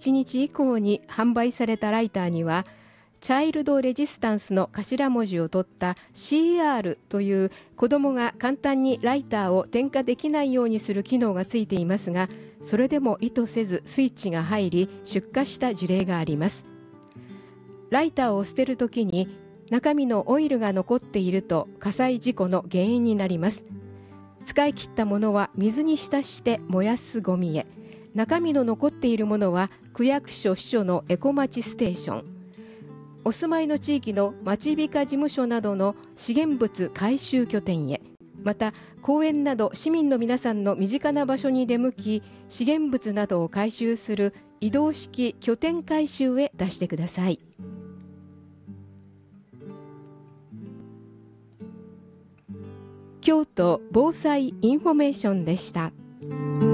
21日以降に販売されたライターには、チャイルドレジスタンスの頭文字を取った CR という子どもが簡単にライターを点火できないようにする機能がついていますが、それでも意図せずスイッチが入り出火した事例があります。ライターを捨てるときに中身のオイルが残っていると火災事故の原因になります。使い切ったものは水に浸して燃やすゴミへ、中身の残っているものは区役所支所のエコまちステーション、お住まいの地域の町美化事務所などの資源物回収拠点へ、また公園など市民の皆さんの身近な場所に出向き、資源物などを回収する移動式拠点回収へ出してください。京都防災インフォメーションでした。